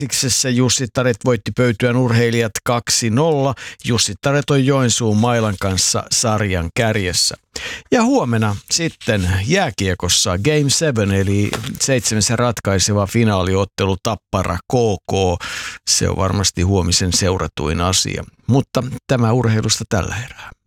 Tiksessä Jussittaret voitti Pöytyän urheilijat 2-0. Jussittaret on Joensuun Mailan kanssa sarjan kärjessä. Ja huomenna sitten jääkiekossa Game 7 eli 7. ratkaiseva finaaliottelu Tappara KK. Se on varmasti huomisen seuratuin asia. Mutta tämä urheilusta tällä erää.